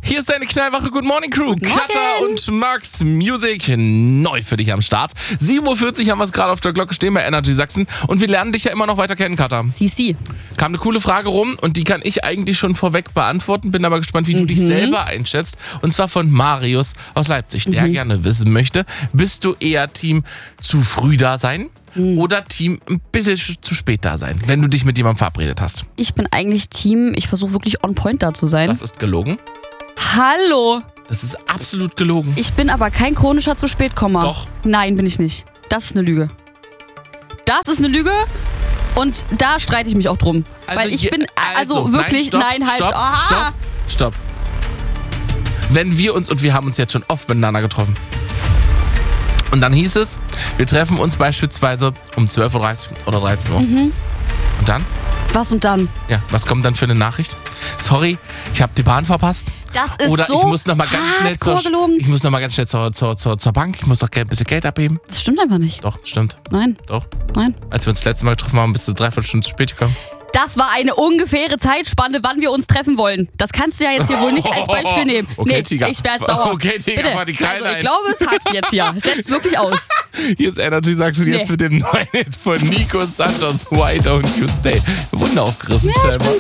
Hier ist deine knallwache Good Morning Crew. Guten Morgen. Katha und Max Music neu für dich am Start. 7.40 Uhr haben wir es gerade auf der Glocke stehen bei Energy Sachsen. Und wir lernen dich ja immer noch weiter kennen, Katha. CC. Kam eine coole Frage rum und die kann ich eigentlich schon vorweg beantworten. Bin aber gespannt, wie du dich selber einschätzt. Und zwar von Marius aus Leipzig, der gerne wissen möchte, bist du eher Team zu früh da sein oder Team ein bisschen zu spät da sein, wenn du dich mit jemandem verabredet hast? Ich bin eigentlich Team, ich versuche wirklich on point da zu sein. Das ist gelogen. Hallo! Das ist absolut gelogen. Ich bin aber kein chronischer zu spät Komma. Doch. Nein, bin ich nicht. Das ist eine Lüge. Das ist eine Lüge und da streite ich mich auch drum. Weil ich bin wirklich, nein, halt. Stopp. Wenn wir uns, und wir haben uns jetzt schon oft miteinander getroffen, und dann hieß es, wir treffen uns beispielsweise um 12.30 Uhr oder 13 Uhr. Und dann? Was und dann? Ja, was kommt dann für eine Nachricht? Sorry, ich habe die Bahn verpasst. Das ist Oder so ich muss noch mal ganz schnell zur Bank, ich muss noch ein bisschen Geld abheben. Das stimmt einfach nicht. Doch, stimmt. Nein. Doch. Nein. Als wir uns das letzte Mal getroffen haben, bist du 3 Stunden zu spät gekommen. Das war eine ungefähre Zeitspanne, wann wir uns treffen wollen. Das kannst du ja jetzt hier wohl nicht als Beispiel nehmen. Okay, Tiger. Ich werde sauer. Okay, Tiger, Bitte. fahr die Krallen Also, ich ein. glaube, es hakt jetzt hier. Es setzt wirklich aus. Hier ist Energy Sachsen jetzt mit dem neuen Hit von Nico Santos, Why Don't You Stay. Wunder aufgerissen, scheinbar.